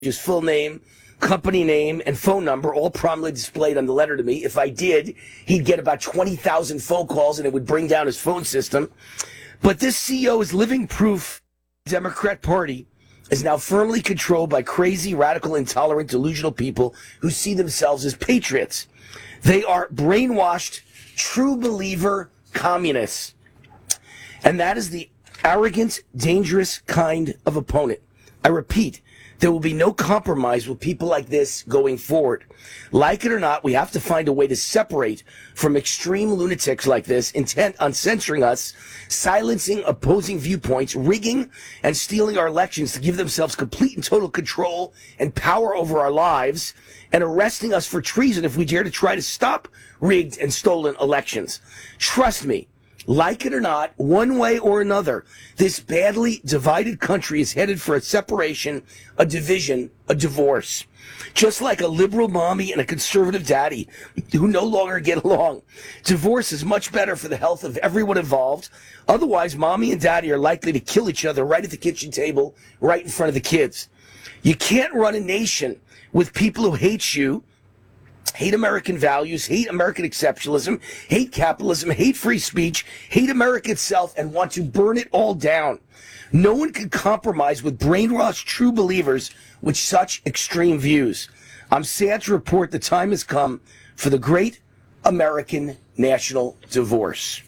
his full name, company name, and phone number, all prominently displayed on the letter to me. If I did, he'd get about 20,000 phone calls, and it would bring down his phone system. But this CEO is living proof the Democrat Party is now firmly controlled by crazy, radical, intolerant, delusional people who see themselves as patriots. They are brainwashed, true believer communists. And that is the arrogant, dangerous kind of opponent. I repeat, there will be no compromise with people like this going forward. Like it or not, we have to find a way to separate from extreme lunatics like this, intent on censoring us, silencing opposing viewpoints, rigging and stealing our elections to give themselves complete and total control and power over our lives, and arresting us for treason if we dare to try to stop rigged and stolen elections. Trust me. Like it or not, one way or another, this badly divided country is headed for a separation, a division, a divorce. Just like a liberal mommy and a conservative daddy who no longer get along. Divorce is much better for the health of everyone involved. Otherwise, mommy and daddy are likely to kill each other right at the kitchen table, right in front of the kids. You can't run a nation with people who hate you, hate American values, hate American exceptionalism, hate capitalism, hate free speech, hate America itself, and want to burn it all down. No one can compromise with brainwashed true believers with such extreme views. I'm sad to report the time has come for the great American national divorce.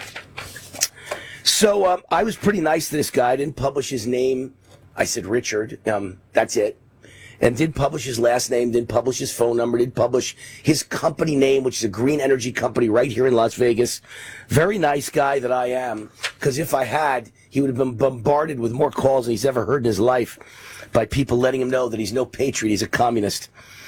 So I was pretty nice to this guy. I didn't publish his name. I said Richard. That's it. And did publish his last name, did publish his phone number, did publish his company name, which is a green energy company right here in Las Vegas. Very nice guy that I am, because if I had, he would have been bombarded with more calls than he's ever heard in his life by people letting him know that he's no patriot, he's a communist.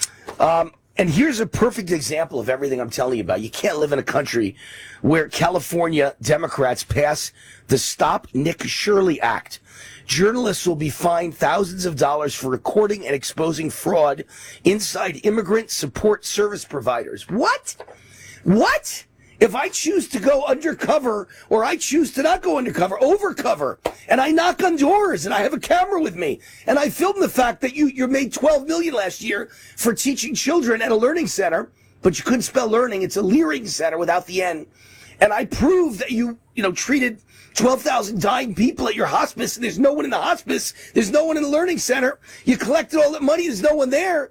And here's a perfect example of everything I'm telling you about. You can't live in a country where California Democrats pass the Stop Nick Shirley Act. Journalists will be fined thousands of dollars for recording and exposing fraud inside immigrant support service providers. What? What? If I choose to go undercover, or I choose to not go undercover, overcover, and I knock on doors and I have a camera with me and I film the fact that you made $12 million last year for teaching children at a learning center, but you couldn't spell learning. It's a leering center without the N. And I prove that you treated 12,000 dying people at your hospice, and there's no one in the hospice, there's no one in the learning center. You collected all that money, there's no one there.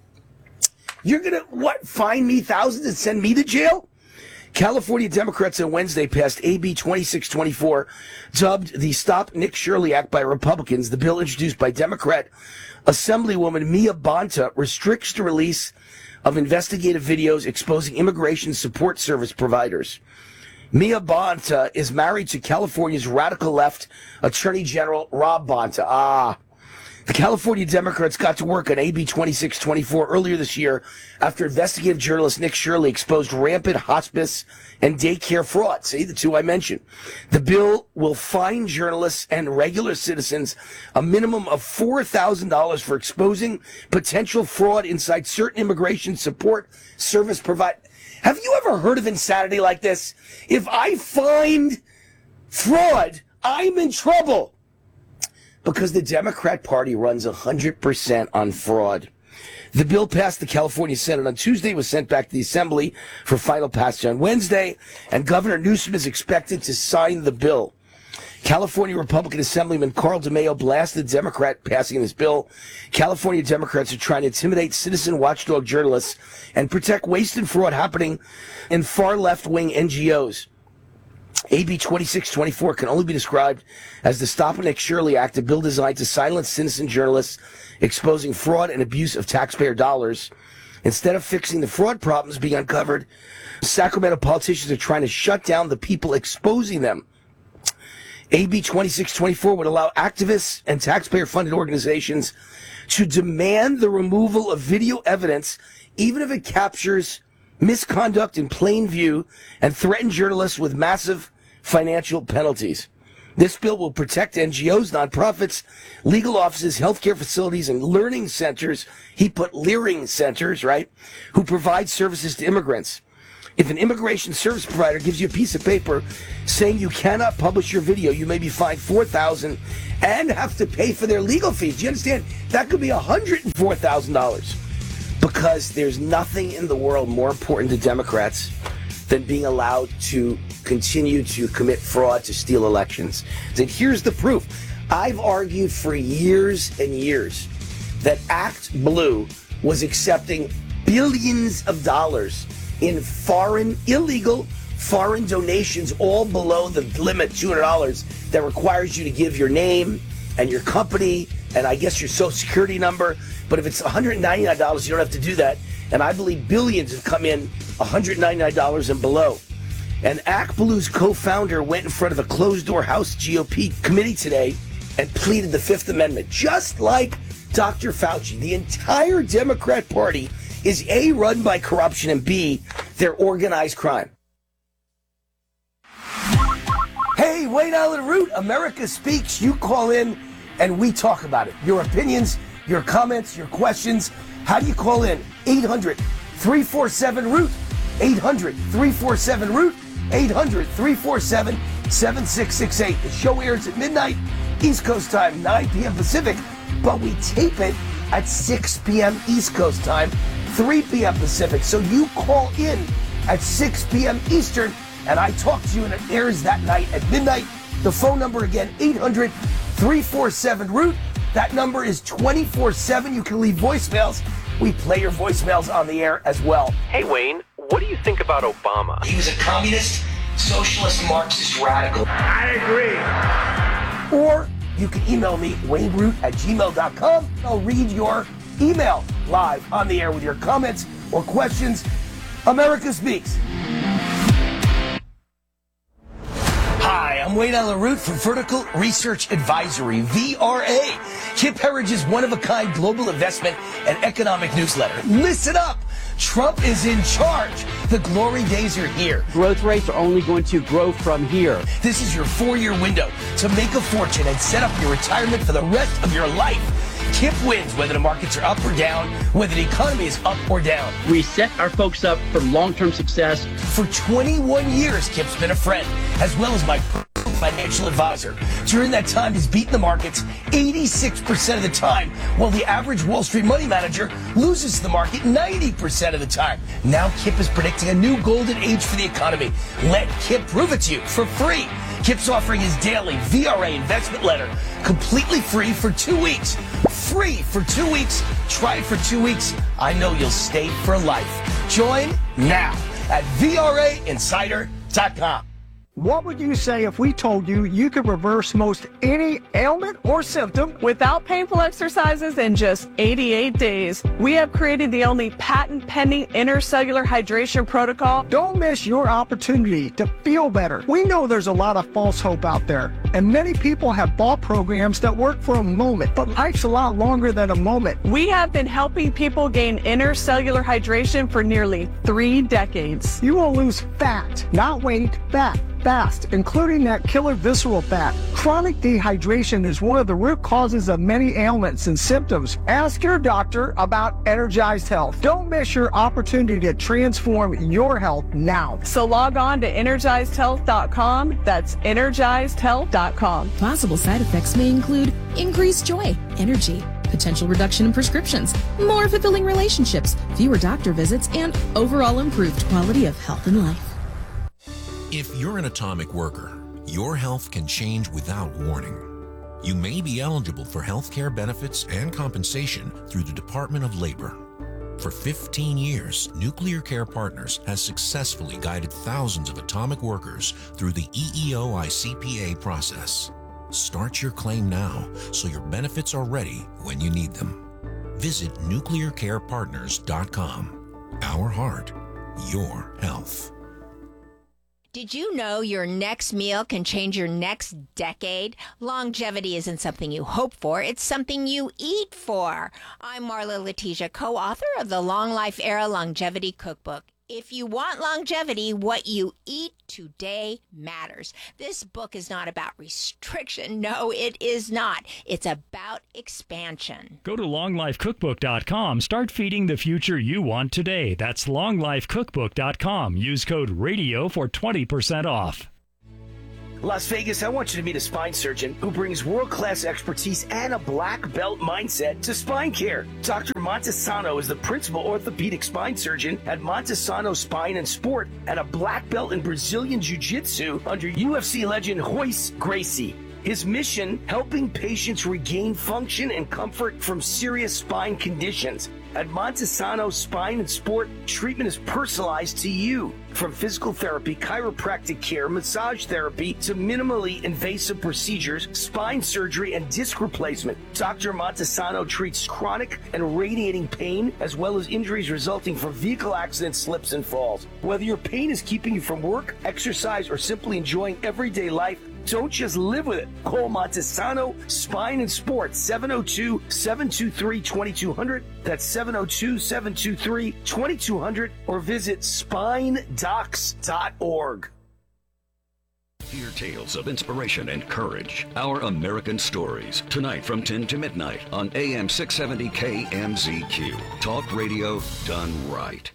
You're going to, fine me thousands and send me to jail? California Democrats on Wednesday passed AB 2624, dubbed the Stop Nick Shirley Act by Republicans. The bill, introduced by Democrat Assemblywoman Mia Bonta, restricts the release of investigative videos exposing immigration support service providers. Mia Bonta is married to California's radical left Attorney General Rob Bonta. The California Democrats got to work on AB 2624 earlier this year after investigative journalist Nick Shirley exposed rampant hospice and daycare fraud. See, the two I mentioned. The bill will fine journalists and regular citizens a minimum of $4,000 for exposing potential fraud inside certain immigration support service providers. Have you ever heard of insanity like this? If I find fraud, I'm in trouble. Because the Democrat Party runs 100% on fraud. The bill passed the California Senate on Tuesday, was sent back to the Assembly for final passage on Wednesday, and Governor Newsom is expected to sign the bill. California Republican Assemblyman Carl DeMaio blasted the Democrat passing this bill. California Democrats are trying to intimidate citizen watchdog journalists and protect waste and fraud happening in far left-wing NGOs. AB 2624 can only be described as the Stop Nick Shirley Act, a bill designed to silence citizen journalists exposing fraud and abuse of taxpayer dollars. Instead of fixing the fraud problems being uncovered, Sacramento politicians are trying to shut down the people exposing them. AB 2624 would allow activists and taxpayer-funded organizations to demand the removal of video evidence, even if it captures misconduct in plain view, and threaten journalists with massive financial penalties. This bill will protect NGOs, nonprofits, legal offices, healthcare facilities, and learning centers. He put leering centers, right, who provide services to immigrants. If an immigration service provider gives you a piece of paper saying you cannot publish your video, you may be fined $4,000 and have to pay for their legal fees. Do you understand? That could be $104,000. Because there's nothing in the world more important to Democrats than being allowed to continue to commit fraud to steal elections. And here's the proof. I've argued for years and years that Act Blue was accepting billions of dollars in illegal foreign donations, all below the limit, $200, that requires you to give your name and your company and I guess your social security number. But if it's $199, you don't have to do that. And I believe billions have come in $199 and below. And Act Blue's co-founder went in front of a closed-door House GOP committee today and pleaded the Fifth Amendment. Just like Dr. Fauci, the entire Democrat Party is A, run by corruption, and B, they're organized crime. Hey, Wayne Allyn Root, America Speaks. You call in and we talk about it. Your opinions, your comments, your questions. How do you call in? 800-347-ROOT. 800-347-ROOT. 800-347-7668. The show airs at midnight, East Coast time, 9 p.m. Pacific, but we tape it at 6 p.m. East Coast time, 3 p.m. Pacific. So you call in at 6 p.m. Eastern, and I talk to you, and it airs that night at midnight. The phone number again, 800-347-ROOT. That number is 24/7. You can leave voicemails. We play your voicemails on the air as well. Hey, Wayne, what do you think about Obama? He was a communist, socialist, Marxist radical. I agree. Or you can email me, wayneroot@gmail.com. I'll read your email live on the air with your comments or questions. America Speaks. Hi, I'm Wayne Allyn Root from Vertical Research Advisory, VRA. Kip Herrige's one-of-a-kind global investment and economic newsletter. Listen up! Trump is in charge. The glory days are here. Growth rates are only going to grow from here. This is your 4-year window to make a fortune and set up your retirement for the rest of your life. Kip wins whether the markets are up or down, whether the economy is up or down. We set our folks up for long-term success. For 21 years, Kip's been a friend, as well as my financial advisor. During that time, he's beaten the markets 86% of the time, while the average Wall Street money manager loses to the market 90% of the time. Now Kip is predicting a new golden age for the economy. Let Kip prove it to you for free. Kip's offering his daily VRA investment letter completely free for 2 weeks. Free for 2 weeks. Try it for 2 weeks. I know you'll stay for life. Join now at VRAinsider.com. What would you say if we told you you could reverse most any ailment or symptom without painful exercises in just 88 days? We have created the only patent-pending intercellular hydration protocol. Don't miss your opportunity to feel better. We know there's a lot of false hope out there, and many people have bought programs that work for a moment, but life's a lot longer than a moment. We have been helping people gain intercellular hydration for nearly 3 decades. You will lose fat, not weight, fat. Fast, including that killer visceral fat. Chronic dehydration is one of the root causes of many ailments and symptoms. Ask your doctor about Energized Health. Don't miss your opportunity to transform your health now. So log on to EnergizedHealth.com. That's EnergizedHealth.com. Possible side effects may include increased joy, energy, potential reduction in prescriptions, more fulfilling relationships, fewer doctor visits, and overall improved quality of health and life. If you're an atomic worker, your health can change without warning. You may be eligible for health care benefits and compensation through the Department of Labor. For 15 years, Nuclear Care Partners has successfully guided thousands of atomic workers through the EEO-ICPA process. Start your claim now so your benefits are ready when you need them. Visit nuclearcarepartners.com. Our heart, your health. Did you know your next meal can change your next decade? Longevity isn't something you hope for, it's something you eat for. I'm Marla Letitia, co-author of the Long Life Era Longevity Cookbook. If you want longevity, what you eat today matters. This book is not about restriction. No, it is not. It's about expansion. Go to longlifecookbook.com. Start feeding the future you want today. That's longlifecookbook.com. Use code RADIO for 20% off. Las Vegas, I want you to meet a spine surgeon who brings world-class expertise and a black belt mindset to spine care. Dr. Montesano is the principal orthopedic spine surgeon at Montesano Spine and Sport and a black belt in Brazilian Jiu-Jitsu under UFC legend Royce Gracie. His mission, helping patients regain function and comfort from serious spine conditions. At Montesano Spine and Sport, treatment is personalized to you. From physical therapy, chiropractic care, massage therapy, to minimally invasive procedures, spine surgery, and disc replacement. Dr. Montesano treats chronic and radiating pain, as well as injuries resulting from vehicle accidents, slips, and falls. Whether your pain is keeping you from work, exercise, or simply enjoying everyday life, don't just live with it. Call Montesano Spine and Sport, 702-723-2200. That's 702-723-2200. Or visit spinedocs.org. Hear tales of inspiration and courage. Our American Stories. Tonight from 10 to midnight on AM 670 KMZQ. Talk radio done right.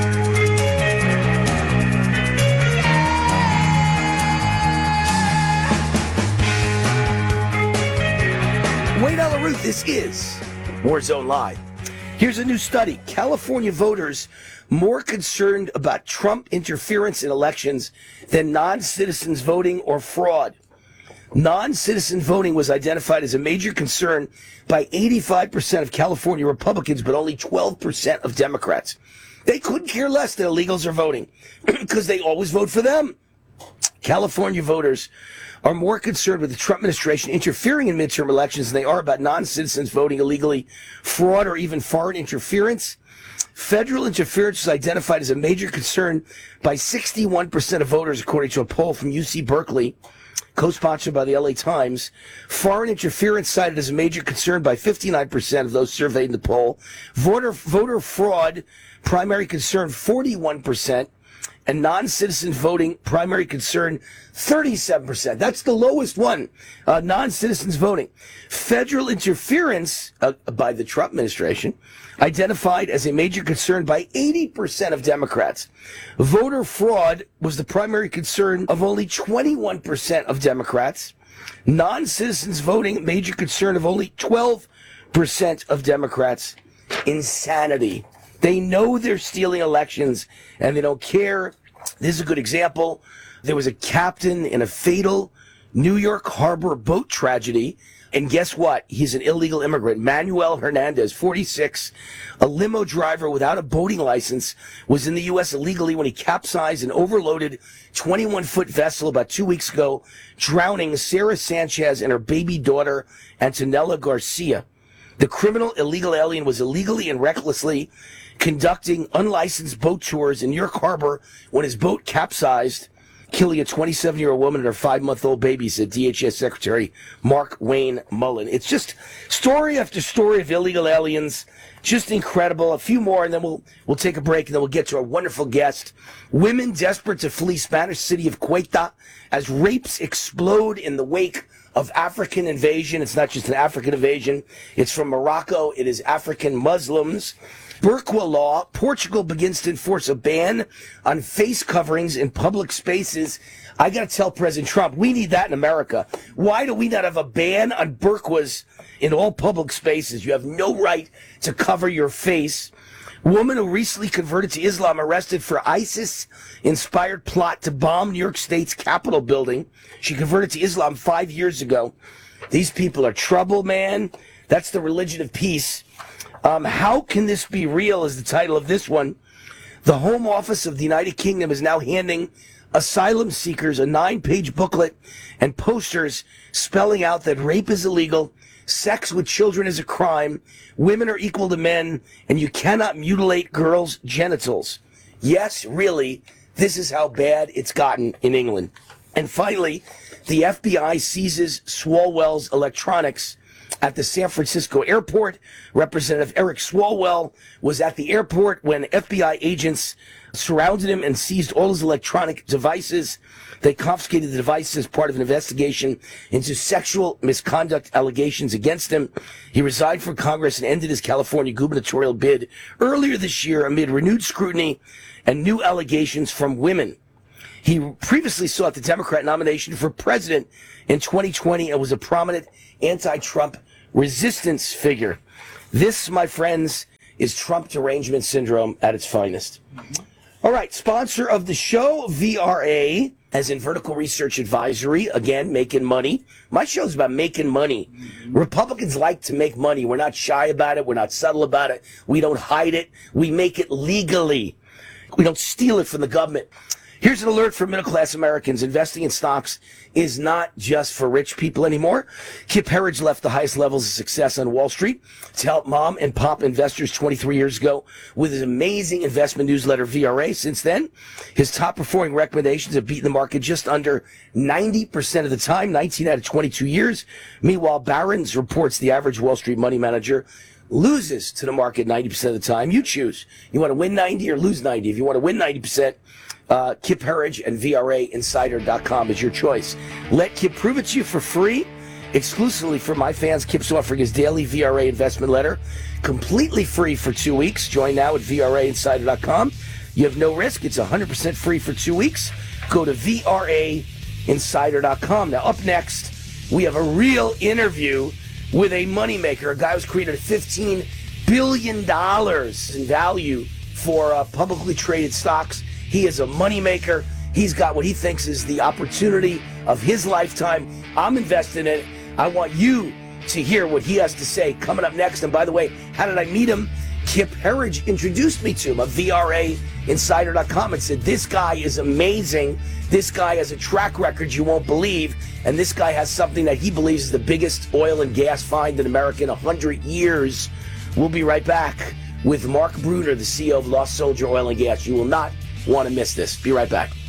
Wade Alaruth, this is Warzone Live. Here's a new study. California voters more concerned about Trump interference in elections than non-citizens voting or fraud. Non-citizen voting was identified as a major concern by 85% of California Republicans, but only 12% of Democrats. They couldn't care less that illegals are voting because they always vote for them. California voters are more concerned with the Trump administration interfering in midterm elections than they are about non-citizens voting illegally, fraud, or even foreign interference. Federal interference was identified as a major concern by 61% of voters, according to a poll from UC Berkeley, co-sponsored by the LA Times. Foreign interference cited as a major concern by 59% of those surveyed in the poll. Voter fraud, primary concern, 41%. And non-citizen voting, primary concern, 37%. That's the lowest one, non-citizens voting. Federal interference by the Trump administration, identified as a major concern by 80% of Democrats. Voter fraud was the primary concern of only 21% of Democrats. Non-citizens voting, major concern of only 12% of Democrats. Insanity. They know they're stealing elections, and they don't care. This is a good example. There was a captain in a fatal New York Harbor boat tragedy, and guess what? He's an illegal immigrant. Manuel Hernandez, 46, a limo driver without a boating license, was in the U.S. illegally when he capsized an overloaded 21-foot vessel about 2 weeks ago, drowning Sarah Sanchez and her baby daughter, Antonella Garcia. The criminal illegal alien was illegally and recklessly conducting unlicensed boat tours in New York Harbor when his boat capsized, killing a 27-year-old woman and her 5-month-old baby, said DHS Secretary Mark Wayne Mullen. It's just story after story of illegal aliens. Just incredible. A few more, and then we'll take a break, and then we'll get to our wonderful guest. Women desperate to flee Spanish city of Ceuta as rapes explode in the wake of African invasion. It's not just an African invasion. It's from Morocco. It is African Muslims. Burqa law. Portugal begins to enforce a ban on face coverings in public spaces. I got to tell President Trump, we need that in America. Why do we not have a ban on burqas in all public spaces? You have no right to cover your face. Woman who recently converted to Islam arrested for ISIS-inspired plot to bomb New York State's Capitol building. She converted to Islam 5 years ago. These people are trouble, man. That's the religion of peace. How can this be real is the title of this one. The Home Office of the United Kingdom is now handing asylum seekers a 9-page booklet and posters spelling out that rape is illegal, sex with children is a crime, women are equal to men, and you cannot mutilate girls' genitals. Yes, really, this is how bad it's gotten in England. And finally, the FBI seizes Swalwell's electronics at the San Francisco airport. Representative Eric Swalwell was at the airport when FBI agents surrounded him and seized all his electronic devices. They confiscated the devices as part of an investigation into sexual misconduct allegations against him. He resigned from Congress and ended his California gubernatorial bid earlier this year amid renewed scrutiny and new allegations from women. He previously sought the Democrat nomination for president in 2020 and was a prominent anti-Trump resistance figure. This, my friends, is Trump derangement syndrome at its finest. All right, sponsor of the show, VRA, as in Vertical Research Advisory, again, making money. My show's about making money. Republicans like to make money. We're not shy about it. We're not subtle about it. We don't hide it. We make it legally. We don't steal it from the government. Here's an alert for middle-class Americans. Investing in stocks is not just for rich people anymore. Kip Herriage left the highest levels of success on Wall Street to help mom and pop investors 23 years ago with his amazing investment newsletter, VRA. Since then, his top-performing recommendations have beaten the market just under 90% of the time, 19 out of 22 years. Meanwhile, Barron's reports the average Wall Street money manager loses to the market 90% of the time. You choose. You want to win 90 or lose 90? If you want to win 90%, Kip Herriage and VRAinsider.com is your choice. Let Kip prove it to you for free. Exclusively for my fans, Kip's offering his daily VRA investment letter completely free for 2 weeks. Join now at VRAinsider.com. You have no risk. It's 100% free for 2 weeks. Go to VRAinsider.com. Now, up next, we have a real interview with a moneymaker, a guy who's created $15 billion in value for publicly traded stocks. He is a moneymaker. He's got what he thinks is the opportunity of his lifetime. I'm invested in it. I want you to hear what he has to say coming up next. And by the way, how did I meet him? Kip Herriage introduced me to him of VRAinsider.com and said, this guy is amazing. This guy has a track record you won't believe. And this guy has something that he believes is the biggest oil and gas find in America in 100 years. We'll be right back with Mark Bruner, the CEO of Lost Soldier Oil and Gas. You will not want to miss this. Be right back.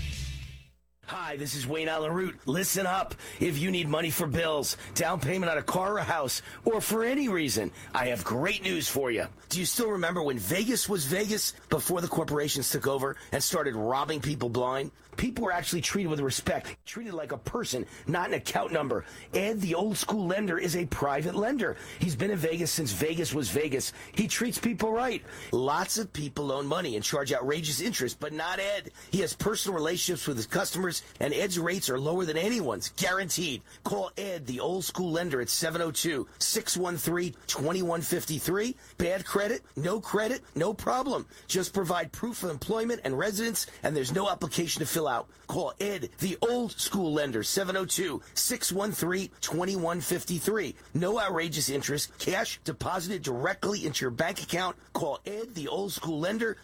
Hi, this is Wayne Allen Root. Listen up. If you need money for bills, down payment on a car or a house, or for any reason, I have great news for you. Do you still remember when Vegas was Vegas before the corporations took over and started robbing people blind? People were actually treated with respect, treated like a person, not an account number. Ed, the old school lender, is a private lender. He's been in Vegas since Vegas was Vegas. He treats people right. Lots of people loan money and charge outrageous interest, but not Ed. He has personal relationships with his customers, and Ed's rates are lower than anyone's, guaranteed. Call Ed, the old school lender, at 702-613-2153. Bad credit, no problem. Just provide proof of employment and residence, and there's no application to fill out. Call Ed, the old school lender, 702-613-2153. No outrageous interest, cash deposited directly into your bank account. Call Ed, the old school lender,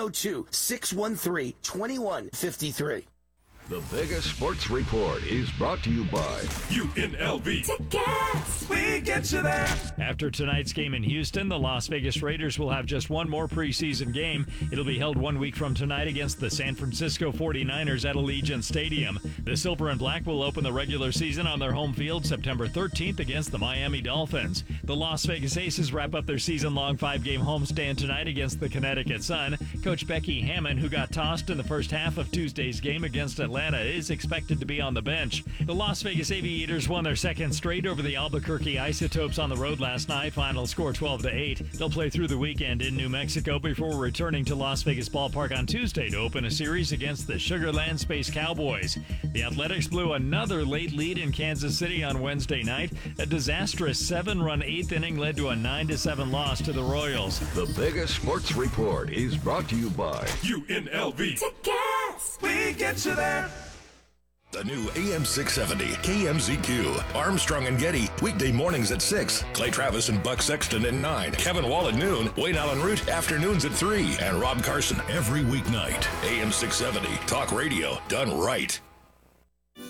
702-613-2153. The biggest sports report is brought to you by UNLV. Tickets! We get you there. After tonight's game in Houston, the Las Vegas Raiders will have just one more preseason game. It'll be held 1 week from tonight against the San Francisco 49ers at Allegiant Stadium. The Silver and Black will open the regular season on their home field September 13th against the Miami Dolphins. The Las Vegas Aces wrap up their season-long 5-game homestand tonight against the Connecticut Sun. Coach Becky Hammon, who got tossed in the first half of Tuesday's game against Atlanta, is expected to be on the bench. The Las Vegas Aviators won their second straight over the Albuquerque Isotopes on the road last night. Final score 12-8. They'll play through the weekend in New Mexico before returning to Las Vegas Ballpark on Tuesday to open a series against the Sugar Land Space Cowboys. The Athletics blew another late lead in Kansas City on Wednesday night. A disastrous 7-run 8th inning led to a 9-7 loss to the Royals. The biggest sports report is brought to you by UNLV. Tickets! We get you there. The new AM 670 KMZQ. Armstrong and Getty. Weekday mornings at 6. Clay Travis and Buck Sexton at 9. Kevin Wall at noon. Wayne Allen Root afternoons at 3. And Rob Carson every weeknight. AM 670. Talk radio done right.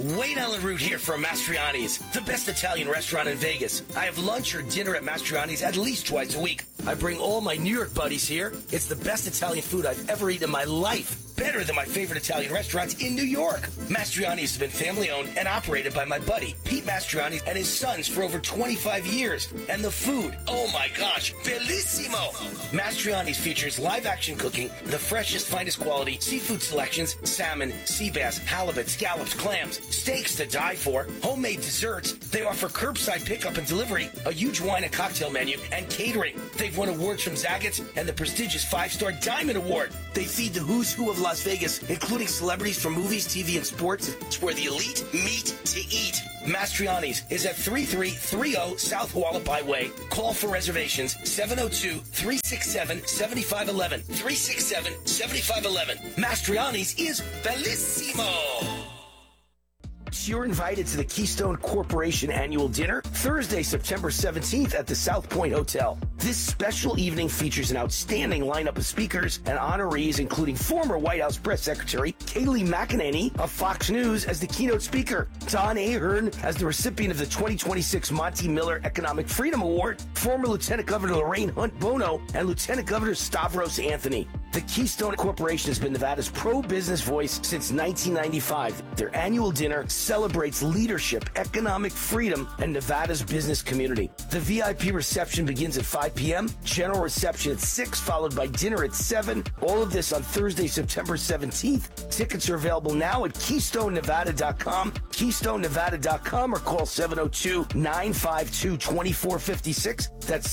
Wayne Allen Root here from Mastriani's, the best Italian restaurant in Vegas. I have lunch or dinner at Mastriani's at least twice a week. I bring all my New York buddies here. It's the best Italian food I've ever eaten in my life. Better than my favorite Italian restaurants in New York. Mastriani's has been family-owned and operated by my buddy, Pete Mastriani, and his sons for over 25 years. And the food, oh my gosh, bellissimo! Mastriani's features live-action cooking, the freshest, finest quality, seafood selections, salmon, sea bass, halibut, scallops, clams, steaks to die for, homemade desserts. They offer curbside pickup and delivery, a huge wine and cocktail menu, and catering. They've won awards from Zagat's and the prestigious 5-Star Diamond Award. They feed the who's who of Las Vegas, including celebrities from movies, TV, and sports. It's where the elite meet to eat. Mastriani's is at 3330 South Hualapai Way. Call for reservations 702-367-7511. 367-7511. Mastriani's is bellissimo. You're invited to the Keystone Corporation annual dinner Thursday, September 17th at the South Point Hotel. This special evening features an outstanding lineup of speakers and honorees, including former White House Press Secretary Kayleigh McEnany of Fox News as the keynote speaker, Don Ahern as the recipient of the 2026 Monty Miller Economic Freedom Award, former Lieutenant Governor Lorraine Hunt Bono, and Lieutenant Governor Stavros Anthony. The Keystone Corporation has been Nevada's pro-business voice since 1995. Their annual dinner celebrates leadership, economic freedom, and Nevada's business community. The VIP reception begins at 5 p.m., general reception at 6, followed by dinner at 7. All of this on Thursday, September 17th. Tickets are available now at KeystoneNevada.com, KeystoneNevada.com, or call 702-952-2456. That's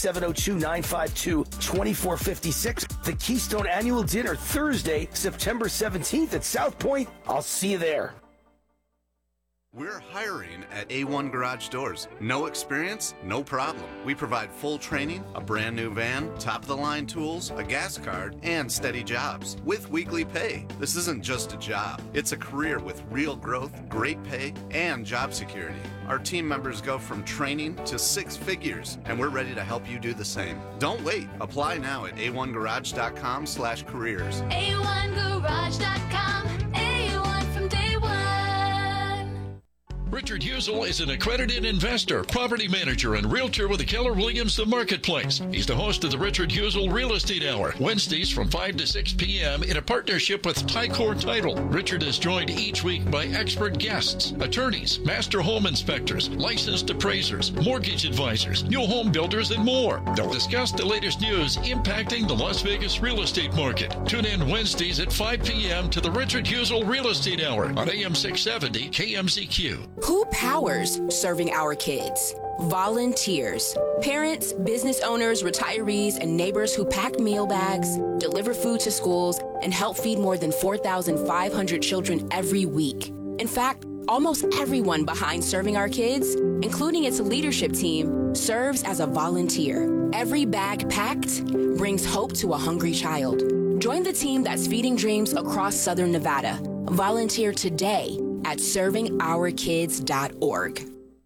702-952-2456. The Keystone Annual Dinner, Thursday, September 17th at South Point. I'll see you there. We're hiring at A1 Garage Doors. No experience? No problem. We provide full training, a brand new van, top-of-the-line tools, a gas card, and steady jobs with weekly pay. This isn't just a job. It's a career with real growth, great pay, and job security. Our team members go from training to 6 figures, and we're ready to help you do the same. Don't wait. Apply now at a1garage.com/careers. A1garage.com. A1 from day one. Richard Husel is an accredited investor, property manager, and realtor with the Keller Williams The Marketplace. He's the host of the Richard Husel Real Estate Hour, Wednesdays from 5 to 6 p.m. in a partnership with Tycor Title. Richard is joined each week by expert guests, attorneys, master home inspectors, licensed appraisers, mortgage advisors, new home builders, and more. They'll discuss the latest news impacting the Las Vegas real estate market. Tune in Wednesdays at 5 p.m. to the Richard Husel Real Estate Hour on AM 670 KMZQ. Who powers serving our kids? Volunteers. Parents, business owners, retirees, and neighbors who pack meal bags, deliver food to schools, and help feed more than 4,500 children every week. In fact, almost everyone behind serving our kids, including its leadership team, serves as a volunteer. Every bag packed brings hope to a hungry child. Join the team that's feeding dreams across Southern Nevada. Volunteer today at servingourkids.org.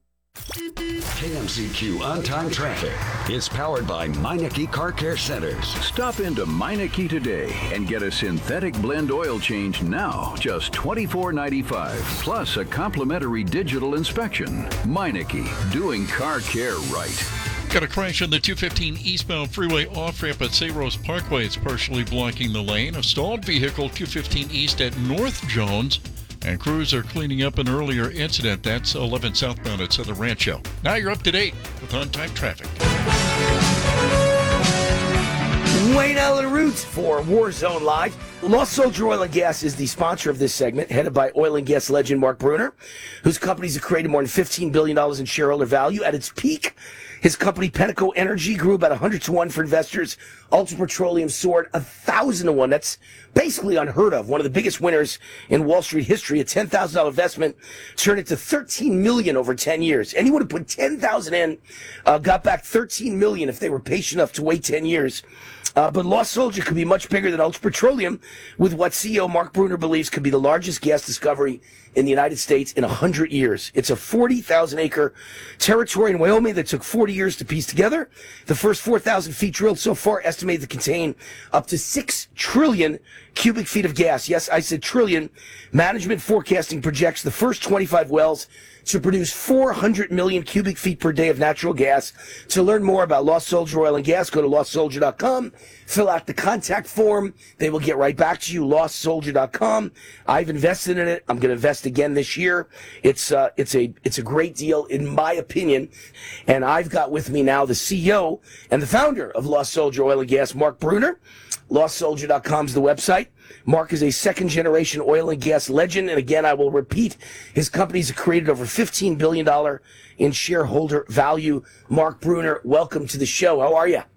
KMZQ on-time traffic is powered by Meineke Car Care Centers. Stop into Meineke today and get a synthetic blend oil change now, just $24.95, plus a complimentary digital inspection. Meineke, doing car care right. Got a crash on the 215 eastbound freeway off-ramp at Sayros Parkway. It's partially blocking the lane. A stalled vehicle 215 east at North Jones. And crews are cleaning up an earlier incident. That's 11 southbound at Southern Rancho. Now you're up to date with on-time traffic. Wayne Allen Root for Warzone Live. Lost Soldier Oil and Gas is the sponsor of this segment, headed by oil and gas legend Mark Bruner, whose companies have created more than $15 billion in shareholder value. At its peak, his company, Penteco Energy, grew about 100 to 1 for investors. Ultra Petroleum soared 1,000 to 1. That's basically unheard of. One of the biggest winners in Wall Street history. A $10,000 investment turned into $13 million over 10 years. Anyone who put $10,000 in got back $13 million if they were patient enough to wait 10 years. But Lost Soldier could be much bigger than Ultra Petroleum, with what CEO Mark Bruner believes could be the largest gas discovery in the United States in 100 years. It's a 40,000-acre territory in Wyoming that took 40 years to piece together. The first 4,000 feet drilled so far estimated to contain up to 6 trillion cubic feet of gas. Yes, I said trillion. Management forecasting projects the first 25 wells to produce 400 million cubic feet per day of natural gas. To learn more about Lost Soldier Oil and Gas, go to lostsoldier.com. Fill out the contact form. They will get right back to you, lostsoldier.com. I've invested in it. I'm going to invest again this year. It's a great deal, in my opinion. And I've got with me now the CEO and the founder of Lost Soldier Oil and Gas, Mark Bruner. LostSoldier.com is the website. Mark is a second-generation oil and gas legend, and again, I will repeat, his companies have created over $15 billion in shareholder value. Mark Bruner, welcome to the show. How are you?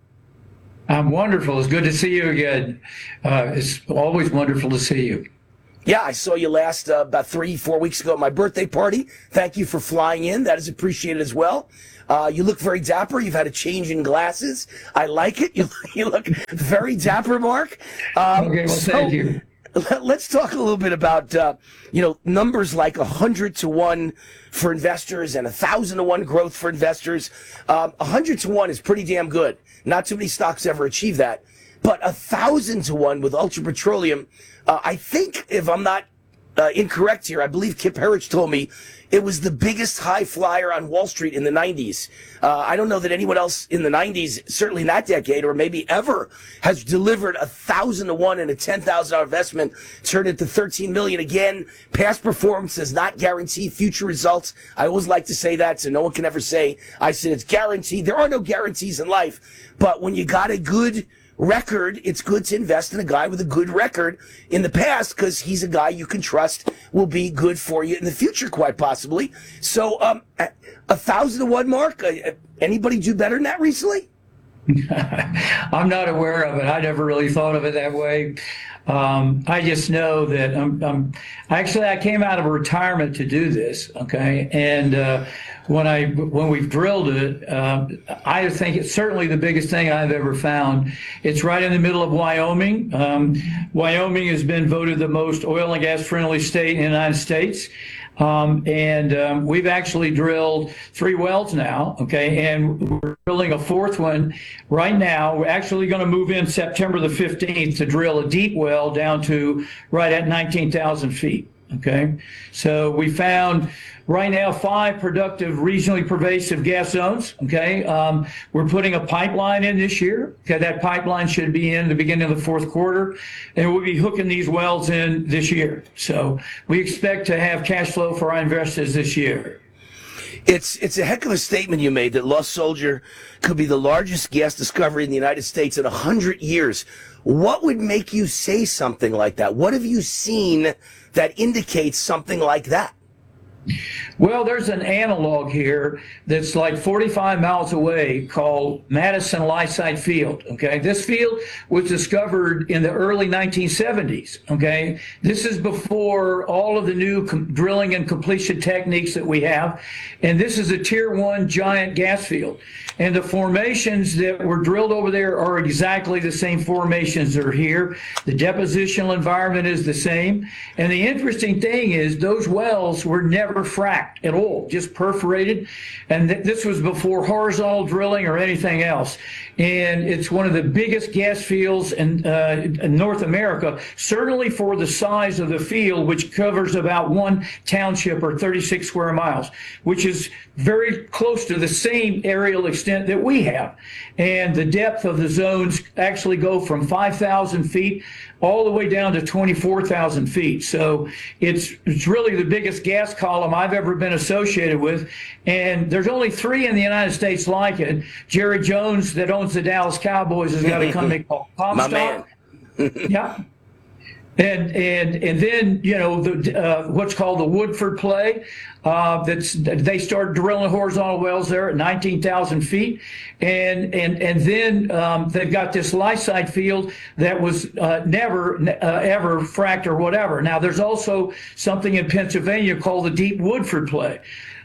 I'm wonderful. It's good to see you again. It's always wonderful to see you. Yeah, I saw you last about 3-4 weeks ago at my birthday party. Thank you for flying in. That is appreciated as well. You look very dapper. You've had a change in glasses. I like it. You look very dapper, Mark. Okay, well, thank you. Let's talk a little bit about, numbers like 100 to 1 for investors and 1,000 to 1 growth for investors. 100 to 1 is pretty damn good. Not too many stocks ever achieve that. But 1,000 to 1 with Ultra Petroleum, I think, if I'm not incorrect here, I believe Kip Herriage told me it was the biggest high flyer on Wall Street in the 90s. I don't know that anyone else in the 90s, certainly in that decade, or maybe ever, has delivered 1,000 to 1 in a $10,000 investment, turned it to $13 million. Again, past performance does not guarantee future results. I always like to say that, so no one can ever say, I said it's guaranteed. There are no guarantees in life. But when you got a good record, it's good to invest in a guy with a good record in the past, because he's a guy you can trust will be good for you in the future, quite possibly. So, 1,000 to 1, Mark, anybody do better than that recently? I'm not aware of it. I never really thought of it that way. I just know that I came out of retirement to do this. Okay. And, when we've drilled it, I think it's certainly the biggest thing I've ever found. It's right in the middle of Wyoming. Wyoming has been voted the most oil and gas friendly state in the United States. We've actually drilled 3 wells now, okay, and we're drilling a 4th one right now. We're actually going to move in September the 15th to drill a deep well down to right at 19,000 feet, okay? So we found right now 5 productive, regionally pervasive gas zones, okay? We're putting a pipeline in this year, okay? That pipeline should be in the beginning of the 4th quarter, and we'll be hooking these wells in this year. So we expect to have cash flow for our investors this year. It's a heck of a statement you made that Lost Soldier could be the largest gas discovery in the United States in 100 years. What would make you say something like that? What have you seen that indicates something like that? Well, there's an analog here that's like 45 miles away called Madison Lysite Field. Okay, this field was discovered in the early 1970s. Okay, this is before all of the new drilling and completion techniques that we have, and this is a tier 1 giant gas field. And the formations that were drilled over there are exactly the same formations that are here. The depositional environment is the same. And the interesting thing is those wells were never fracked at all, just perforated. And this was before horizontal drilling or anything else. And it's one of the biggest gas fields in North America, certainly for the size of the field, which covers about 1 township or 36 square miles, which is very close to the same aerial extent that we have. And the depth of the zones actually go from 5,000 feet all the way down to 24,000 feet. So it's really the biggest gas column I've ever been associated with. And there's only 3 in the United States like it. Jerry Jones, that owns the Dallas Cowboys, has got a company called Comstock. Yeah. And then, you know, what's called the Woodford play, they started drilling horizontal wells there at 19,000 feet. And then they've got this Lysite field that was never ever fracked or whatever. Now, there's also something in Pennsylvania called the Deep Woodford play.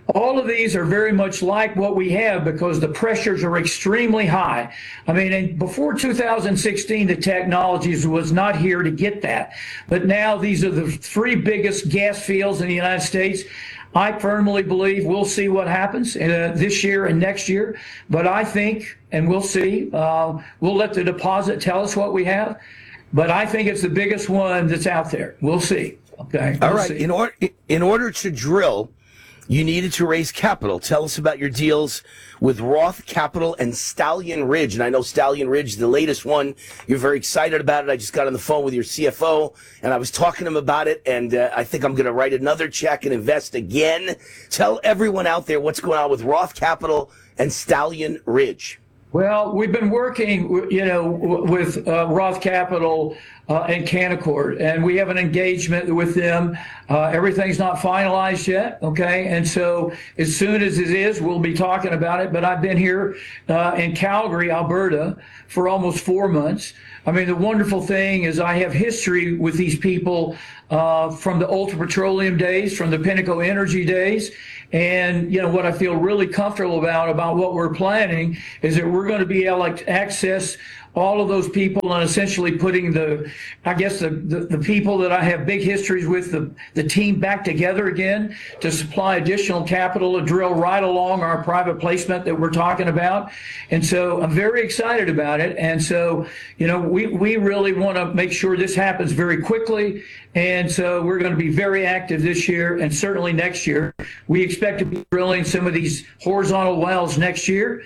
all of these are very much like what we have because the pressures are extremely high. I mean, before 2016, the technologies was not here to get that. But now these are the three biggest gas fields in the United States. I firmly believe we'll see what happens this year and next year. But I think, and we'll see, we'll let the deposit tell us what we have. But I think it's the biggest one that's out there. We'll see. Okay. All right. In order to drill, you needed to raise capital. Tell us about your deals with Roth Capital and Stallion Ridge. And I know Stallion Ridge, the latest one, you're very excited about it. I just got on the phone with your CFO, and I was talking to him about it, and I think I'm going to write another check and invest again. Tell everyone out there what's going on with Roth Capital and Stallion Ridge. Well, we've been working, with Roth Capital and Canaccord, and we have an engagement with them. Everything's not finalized yet, okay? And so as soon as it is, we'll be talking about it. But I've been here in Calgary, Alberta, for almost 4 months. I mean, the wonderful thing is I have history with these people from the Ultra Petroleum days, from the Pinnacle Energy days. And, what I feel really comfortable about what we're planning is that we're going to be able to access all of those people and essentially putting the people that I have big histories with, the team back together again to supply additional capital to drill right along our private placement that we're talking about. And so I'm very excited about it. And so, we really want to make sure this happens very quickly. And so we're going to be very active this year and certainly next year. We expect to be drilling some of these horizontal wells next year.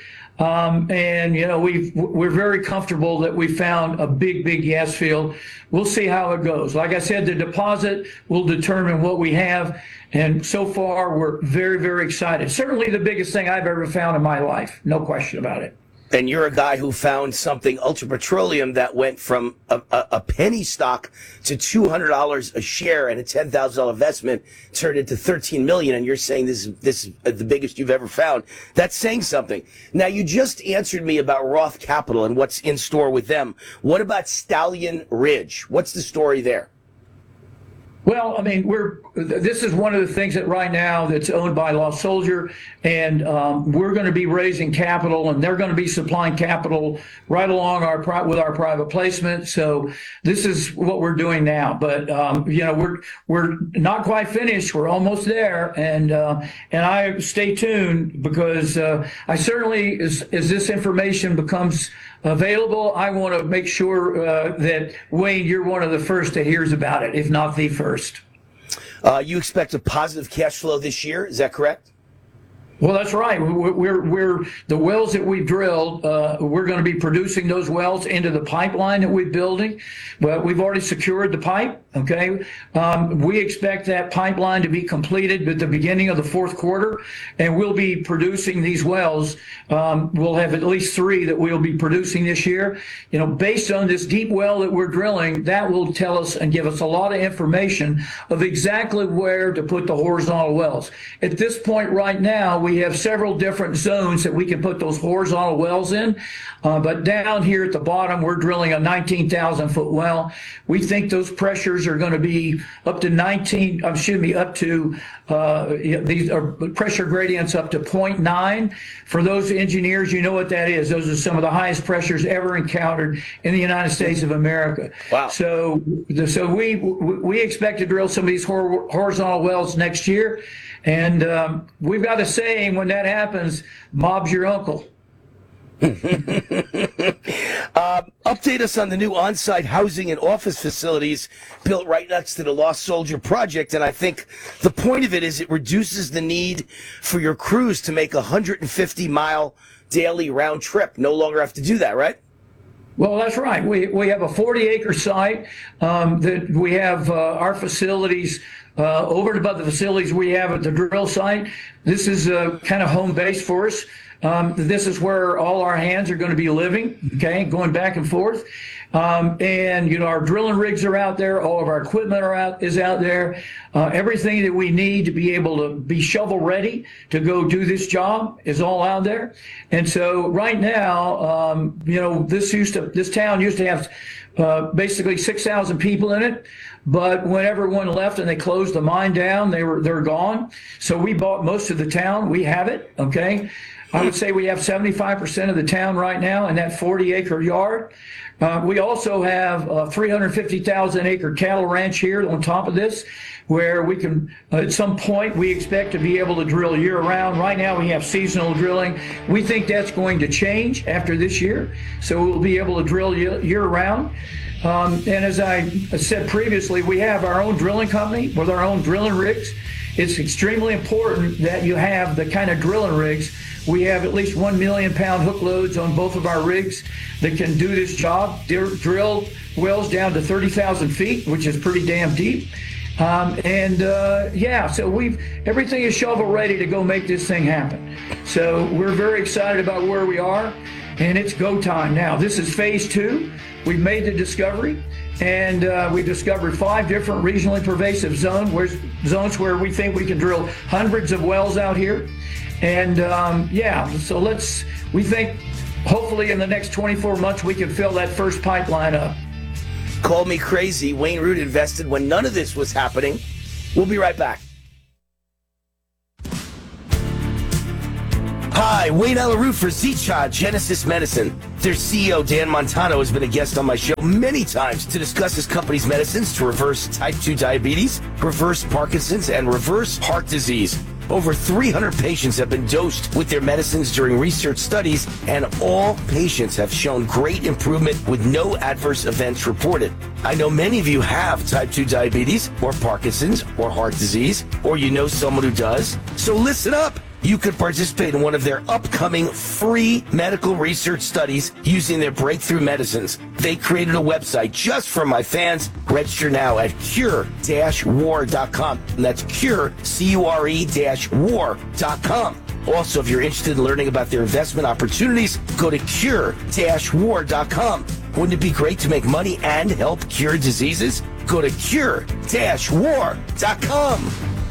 We're very comfortable that we found a big gas field. We'll see how it goes. Like I said, the deposit will determine what we have. And so far, we're very, very excited. Certainly the biggest thing I've ever found in my life. No question about it. And you're a guy who found something, Ultra Petroleum, that went from a penny stock to $200 a share and a $10,000 investment turned into $13 million. And you're saying this is the biggest you've ever found. That's saying something. Now, you just answered me about Roth Capital and what's in store with them. What about Stallion Ridge? What's the story there? Well, I mean, this is one of the things that right now that's owned by Lost Soldier, and we're going to be raising capital, and they're going to be supplying capital right along with our private placement. So this is what we're doing now. But we're not quite finished. We're almost there, and I stay tuned because I certainly, as this information becomes available, I want to make sure that, Wayne, you're one of the first that hears about it, if not the first. You expect a positive cash flow this year, is that correct? Well, that's right. We're the wells that we've drilled. We're going to be producing those wells into the pipeline that we're building. Well, we've already secured the pipe. Okay, we expect that pipeline to be completed at the beginning of the fourth quarter, and we'll be producing these wells. We'll have at least 3 that we'll be producing this year. Based on this deep well that we're drilling, that will tell us and give us a lot of information of exactly where to put the horizontal wells. At this point right now, we have several different zones that we can put those horizontal wells in. But down here at the bottom, we're drilling a 19,000-foot well. We think those pressures are going to be up to these are pressure gradients up to 0.9. For those engineers, you know what that is. Those are some of the highest pressures ever encountered in the United States of America. Wow. So we expect to drill some of these horizontal wells next year. And we've got a saying, when that happens, Bob's your uncle. Update us on the new on-site housing and office facilities built right next to the Lost Soldier project. And I think the point of it is it reduces the need for your crews to make a 150-mile daily round trip. No longer have to do that, right? Well, that's right. We have a 40-acre site that we have our facilities over and above the facilities we have at the drill site. This is a kind of home base for us. This is where all our hands are going to be living, okay, going back and forth. And, you know, our drilling rigs are out there. All of our equipment is out there. Everything that we need to be able to be shovel ready to go do this job is all out there. And so right now, you know, this town used to have basically 6,000 people in it. But when everyone left and they closed the mine down, they're gone. So we bought most of the town. We have it, okay? I would say we have 75% of the town right now in that 40-acre yard. We also have a 350,000-acre cattle ranch here on top of this, where we can, at some point, we expect to be able to drill year-round. Right now, we have seasonal drilling. We think that's going to change after this year, so we'll be able to drill year-round. And as I said previously, we have our own drilling company with our own drilling rigs. It's extremely important that you have the kind of drilling rigs. We have at least 1 million pound hook loads on both of our rigs that can do this job, drill wells down to 30,000 feet, which is pretty damn deep. Yeah, so everything is shovel ready to go make this thing happen. So we're very excited about where we are, and it's go time now. This is phase 2. We've made the discovery, and we discovered 5 different regionally pervasive zones where we think we can drill hundreds of wells out here. And yeah, so we think hopefully in the next 24 months we can fill that first pipeline up. Call me crazy. Wayne Root invested when none of this was happening. We'll be right back. Hi, Wayne Root for Zicha Genesis Medicine. Their CEO, Dan Montano, has been a guest on my show many times to discuss his company's medicines to reverse type 2 diabetes, reverse Parkinson's, and reverse heart disease. Over 300 patients have been dosed with their medicines during research studies, and all patients have shown great improvement with no adverse events reported. I know many of you have type 2 diabetes, or Parkinson's, or heart disease, or you know someone who does. So listen up. You could participate in one of their upcoming free medical research studies using their breakthrough medicines. They created a website just for my fans. Register now at cure-war.com. And that's cure, C-U-R-E-war.com. Also, if you're interested in learning about their investment opportunities, go to cure-war.com. Wouldn't it be great to make money and help cure diseases? Go to cure-war.com.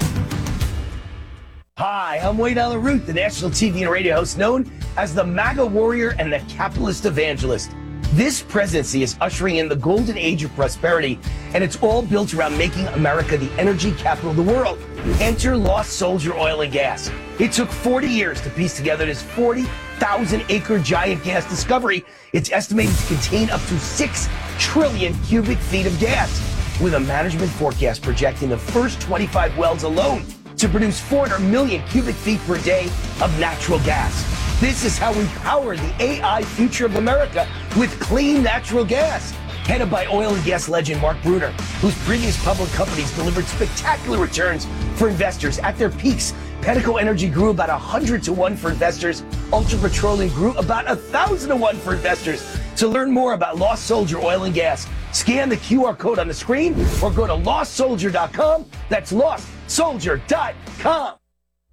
Hi, I'm Wayne Root, the national TV and radio host known as the MAGA warrior and the capitalist evangelist. This presidency is ushering in the golden age of prosperity, and it's all built around making America the energy capital of the world. Enter Lost Soldier Oil and Gas. It took 40 years to piece together this 40,000-acre giant gas discovery. It's estimated to contain up to 6 trillion cubic feet of gas, with a management forecast projecting the first 25 wells alone to produce 400 million cubic feet per day of natural gas. This is how we power the AI future of America with clean natural gas. Headed by oil and gas legend Mark Brunner, whose previous public companies delivered spectacular returns for investors. At their peaks, Pedico Energy grew about 100 to 1 for investors. Ultra Petroleum grew about 1,000 to 1 for investors. To learn more about Lost Soldier Oil and Gas, scan the QR code on the screen or go to lostsoldier.com. That's lostsoldier.com.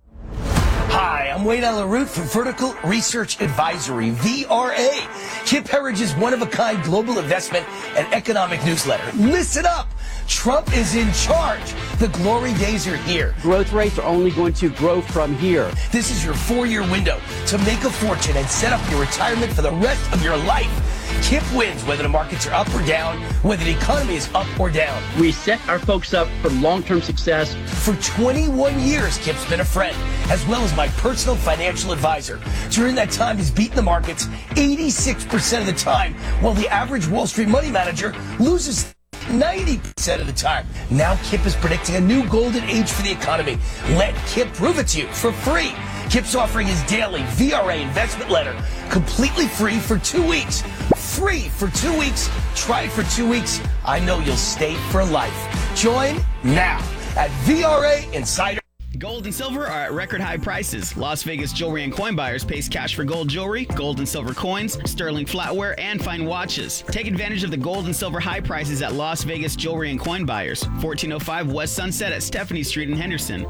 Hi, I'm Wayne Root from Vertical Research Advisory, VRA. Kip Herriage's one-of-a-kind global investment and economic newsletter. Listen up. Trump is in charge. The glory days are here. Growth rates are only going to grow from here. This is your 4-year window to make a fortune and set up your retirement for the rest of your life. Kip wins whether the markets are up or down, whether the economy is up or down. We set our folks up for long-term success. For 21 years, Kip's been a friend, as well as my personal financial advisor. During that time, he's beaten the markets 86% of the time, while the average Wall Street money manager loses 90% of the time. Now Kip is predicting a new golden age for the economy. Let Kip prove it to you for free. Kip's offering his daily VRA investment letter completely free for 2 weeks. Free for 2 weeks. Try it for 2 weeks. I know you'll stay for life. Join now at VRA Insider. Gold and silver are at record high prices. Las Vegas Jewelry and Coin Buyers pays cash for gold jewelry, gold and silver coins, sterling flatware, and fine watches. Take advantage of the gold and silver high prices at Las Vegas Jewelry and Coin Buyers. 1405 West Sunset at Stephanie Street in Henderson.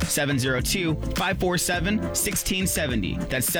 702-547-1670. That's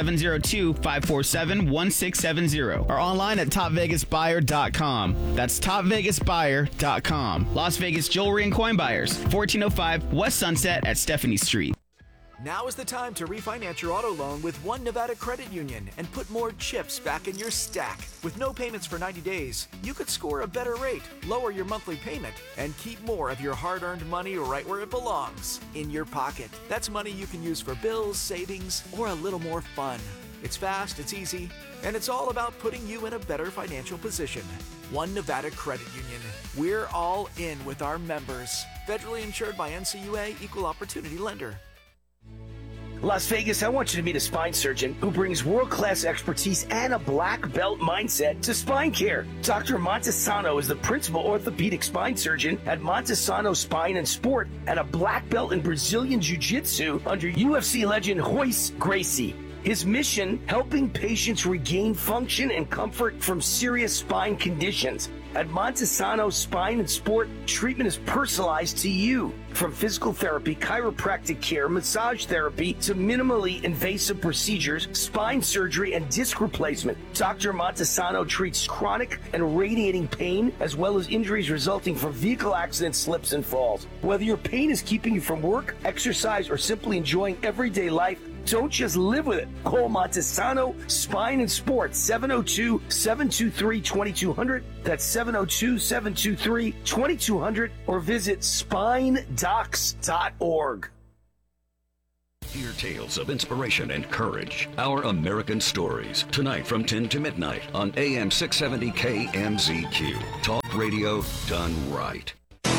702-547-1670. Or online at topvegasbuyer.com. That's topvegasbuyer.com. Las Vegas Jewelry and Coin Buyers. 1405 West Sunset at Stephanie Street. Now is the time to refinance your auto loan with One Nevada Credit Union and put more chips back in your stack. With no payments for 90 days, you could score a better rate, lower your monthly payment, and keep more of your hard-earned money right where it belongs, in your pocket. That's money you can use for bills, savings, or a little more fun. It's fast, it's easy, and it's all about putting you in a better financial position. One Nevada Credit Union. We're all in with our members. Federally insured by NCUA, Equal Opportunity Lender. Las Vegas, I want you to meet a spine surgeon who brings world-class expertise and a black belt mindset to spine care. Dr. Montesano is the principal orthopedic spine surgeon at Montesano Spine and Sport and a black belt in Brazilian Jiu-Jitsu under UFC legend Royce Gracie. His mission, helping patients regain function and comfort from serious spine conditions. At Montesano Spine and Sport, treatment is personalized to you. From physical therapy, chiropractic care, massage therapy, to minimally invasive procedures, spine surgery, and disc replacement. Dr. Montesano treats chronic and radiating pain, as well as injuries resulting from vehicle accidents, slips, and falls. Whether your pain is keeping you from work, exercise, or simply enjoying everyday life, don't just live with it. Call Montesano Spine and Sport, 702-723-2200. That's 702-723-2200. Or visit spinedocs.org. Hear tales of inspiration and courage. Our American Stories. Tonight from 10 to midnight on AM 670 KMZQ. Talk radio done right.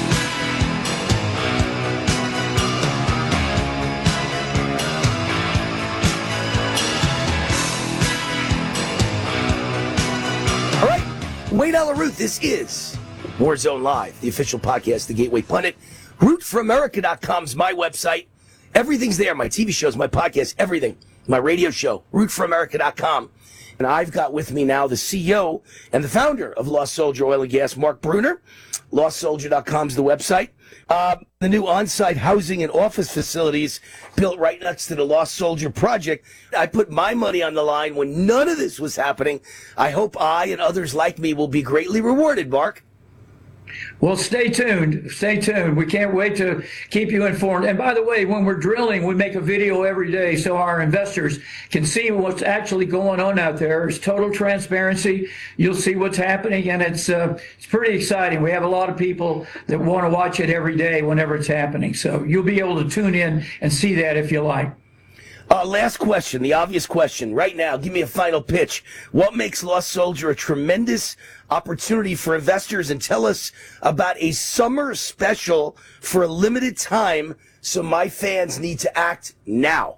All right, Wade Alaroot, this is Warzone Live, the official podcast, The Gateway Pundit. RootForAmerica.com is my website. Everything's there, my TV shows, my podcast, everything. My radio show, RootForAmerica.com. And I've got with me now the CEO and the founder of Lost Soldier Oil and Gas, Mark Bruner. LostSoldier.com is the website. The new on-site housing and office facilities built right next to the Lost Soldier project. I put my money on the line when none of this was happening. I hope I and others like me will be greatly rewarded, Mark. Well, stay tuned. Stay tuned. We can't wait to keep you informed. And by the way, when we're drilling, we make a video every day so our investors can see what's actually going on out there. It's total transparency. You'll see what's happening, and it's pretty exciting. We have a lot of people that want to watch it every day whenever it's happening. So you'll be able to tune in and see that if you like. Last question, the obvious question. Right now, give me a final pitch. What makes Lost Soldier a tremendous opportunity for investors? And tell us about a summer special for a limited time so my fans need to act now.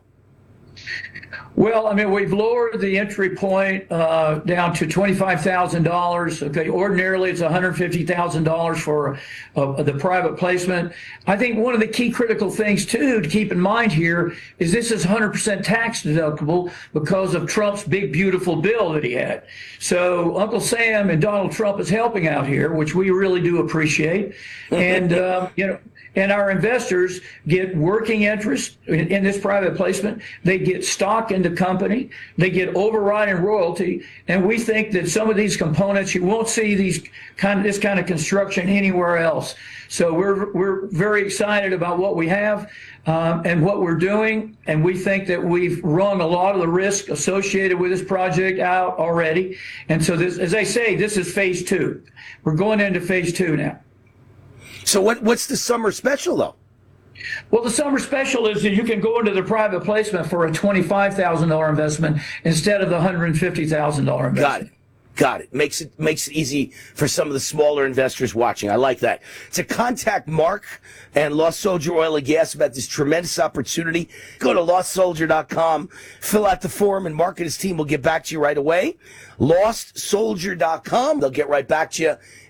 Well, I mean, we've lowered the entry point down to $25,000. Okay, ordinarily it's $150,000 for the private placement. I think one of the key critical things too to keep in mind here is this is 100% tax deductible because of Trump's big beautiful bill that he had. So Uncle Sam and Donald Trump is helping out here, which we really do appreciate, and you know. And our investors get working interest in this private placement. They get stock in the company. They get overriding royalty. And we think that some of these components, you won't see this kind of construction anywhere else. So we're very excited about what we have and what we're doing. And we think that we've wrung a lot of the risk associated with this project out already. And so this, as I say, this is phase 2. We're going into phase 2 now. So what's the summer special, though? Well, the summer special is that you can go into the private placement for a $25,000 investment instead of the $150,000 investment. Got it. Makes it easy for some of the smaller investors watching. I like that. To contact Mark and Lost Soldier Oil and Gas about this tremendous opportunity, go to LostSoldier.com, fill out the form, and Mark and his team will get back to you right away. LostSoldier.com. They'll get right back to you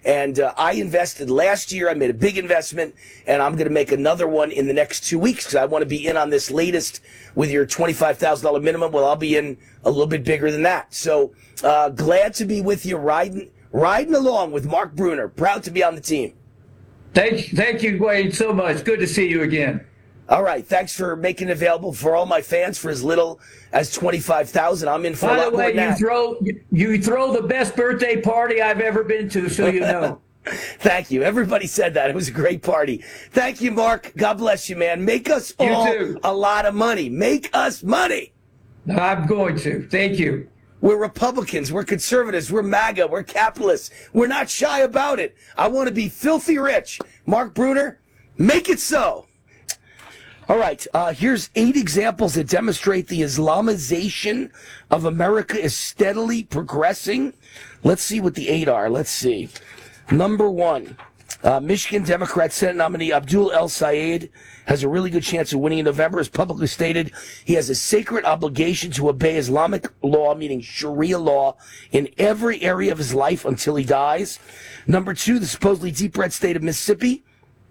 And I invested last year. I made a big investment, and I'm going to make another one in the next 2 weeks because I want to be in on this latest with your $25,000 minimum. Well, I'll be in a little bit bigger than that. So glad to be with you, riding along with Mark Bruner. Proud to be on the team. Thank you, Wayne, so much. Good to see you again. All right. Thanks for making it available for all my fans for as little as $25,000. I'm in for a lot more than that. You throw the best birthday party I've ever been to, so you know. Thank you. Everybody said that. It was a great party. Thank you, Mark. God bless you, man. Make us all a lot of money. Make us money. I'm going to. Thank you. We're Republicans. We're conservatives. We're MAGA. We're capitalists. We're not shy about it. I want to be filthy rich. Mark Bruner, make it so. All right, here's 8 examples that demonstrate the Islamization of America is steadily progressing. Let's see what the 8 are. Let's see. Number 1, Michigan Democrat Senate nominee Abdul El Sayed has a really good chance of winning in November. As publicly stated, he has a sacred obligation to obey Islamic law, meaning Sharia law, in every area of his life until he dies. Number 2, the supposedly deep red state of Mississippi.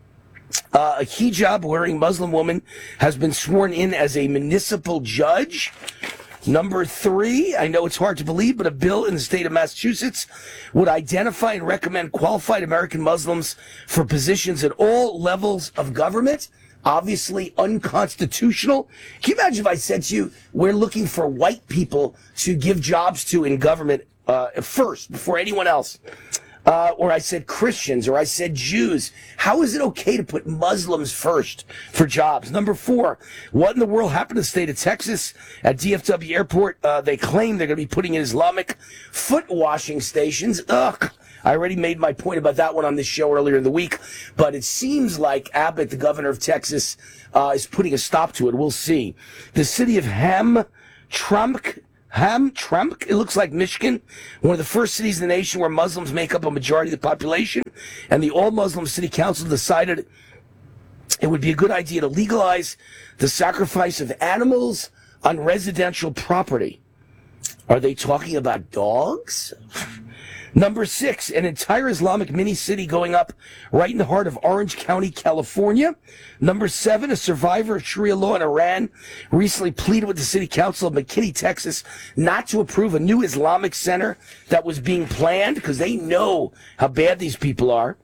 A hijab-wearing Muslim woman has been sworn in as a municipal judge. Number 3, I know it's hard to believe, but a bill in the state of Massachusetts would identify and recommend qualified American Muslims for positions at all levels of government. Obviously unconstitutional. Can you imagine if I said to you, we're looking for white people to give jobs to in government first, before anyone else? Or I said Christians, or I said Jews. How is it okay to put Muslims first for jobs? Number 4, what in the world happened to the state of Texas? At DFW Airport, they claim they're going to be putting in Islamic foot washing stations. Ugh. I already made my point about that one on this show earlier in the week, but it seems like Abbott, the governor of Texas, is putting a stop to it. We'll see. The city of Hamtramck, it looks like Michigan, one of the first cities in the nation where Muslims make up a majority of the population, and the all-Muslim city council decided it would be a good idea to legalize the sacrifice of animals on residential property. Are they talking about dogs? Number 6, an entire Islamic mini-city going up right in the heart of Orange County, California. Number 7, a survivor of Sharia law in Iran recently pleaded with the city council of McKinney, Texas, not to approve a new Islamic center that was being planned because they know how bad these people are.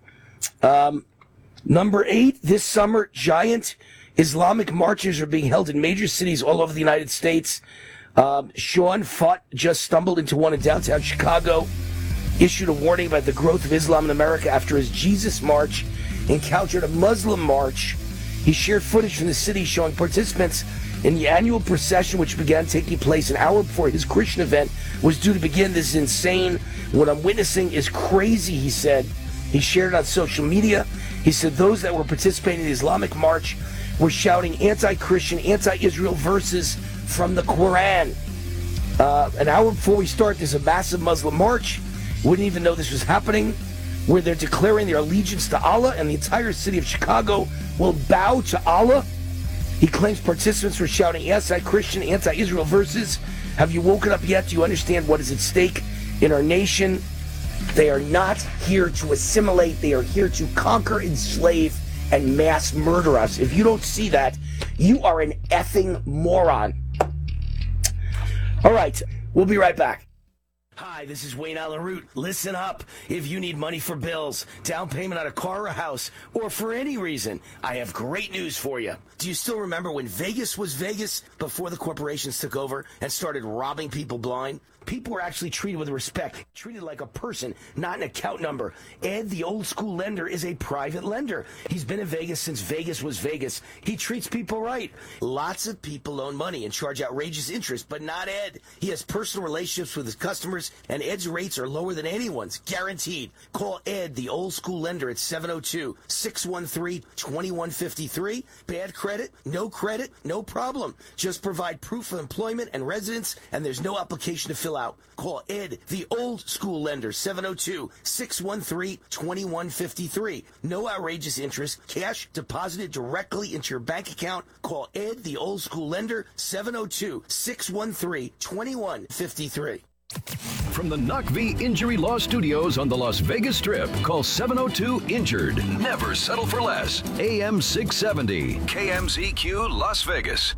Number 8, this summer, giant Islamic marches are being held in major cities all over the United States. Sean Fott just stumbled into one in downtown Chicago, issued a warning about the growth of Islam in America after his Jesus March encountered a Muslim march. He shared footage from the city showing participants in the annual procession, which began taking place an hour before his Christian event was due to begin. This is insane. What I'm witnessing is crazy, he said. He shared it on social media. He said those that were participating in the Islamic march were shouting anti-Christian, anti-Israel verses from the Quran. An hour before we start, there's a massive Muslim march. Wouldn't even know this was happening, where they're declaring their allegiance to Allah, and the entire city of Chicago will bow to Allah. He claims participants were shouting anti-Christian, anti-Israel verses. Have you woken up yet? Do you understand what is at stake in our nation? They are not here to assimilate. They are here to conquer, enslave, and mass murder us. If you don't see that, you are an effing moron. All right, we'll be right back. Hi, this is Wayne Allen Root. Listen up. If you need money for bills, down payment on a car or a house, or for any reason, I have great news for you. Do you still remember when Vegas was Vegas before the corporations took over and started robbing people blind? People were actually treated with respect, treated like a person, not an account number. Ed, the old school lender, is a private lender. He's been in Vegas since Vegas was Vegas. He treats people right. Lots of people loan money and charge outrageous interest, but not Ed. He has personal relationships with his customers, and Ed's rates are lower than anyone's, guaranteed. Call Ed, the old school lender, at 702-613-2153. Bad credit, no problem. Just provide proof of employment and residence, and there's no application to fill out. Call Ed, the old school lender, 702-613-2153. No outrageous interest, cash deposited directly into your bank account. Call Ed, the old school lender, 702-613-2153. From the NUCV Injury Law Studios on the Las Vegas Strip, call 702-INJURED. Never settle for less. AM 670, KMZQ Las Vegas.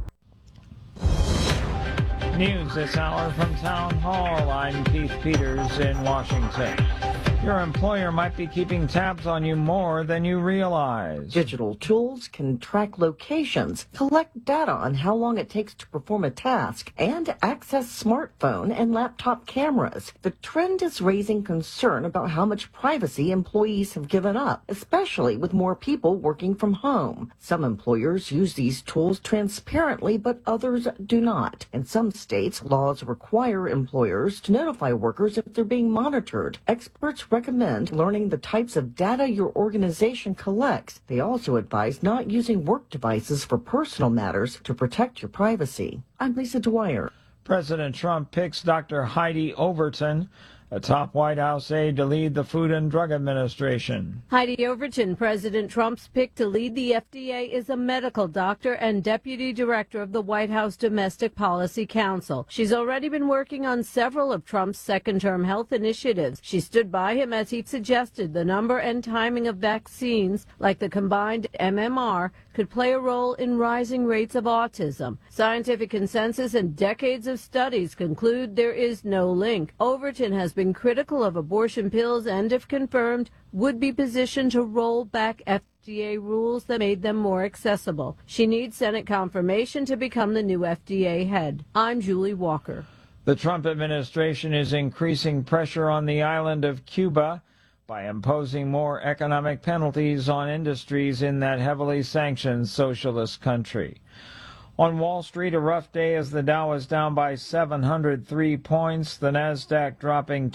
News this hour from Town Hall. I'm Keith Peters in Washington. Your employer might be keeping tabs on you more than you realize. Digital tools can track locations, collect data on how long it takes to perform a task, and access smartphone and laptop cameras. The trend is raising concern about how much privacy employees have given up, especially with more people working from home. Some employers use these tools transparently, but others do not. In some states, laws require employers to notify workers if they're being monitored. Experts recommend learning the types of data your organization collects. They also advise not using work devices for personal matters to protect your privacy. I'm Lisa Dwyer. President Trump picks Dr. Heidi Overton, a top White House aide, to lead the Food and Drug Administration. Heidi Overton, President Trump's pick to lead the FDA, is a medical doctor and deputy director of the White House Domestic Policy Council. She's already been working on several of Trump's second-term health initiatives. She stood by him as he suggested the number and timing of vaccines, like the combined MMR, could play a role in rising rates of autism. Scientific consensus and decades of studies conclude there is no link. Overton has been critical of abortion pills and, if confirmed, would be positioned to roll back FDA rules that made them more accessible. She needs Senate confirmation to become the new FDA head. I'm Julie Walker. The Trump administration is increasing pressure on the island of Cuba by imposing more economic penalties on industries in that heavily sanctioned socialist country. On Wall Street, a rough day as the Dow is down by 703 points, the Nasdaq dropping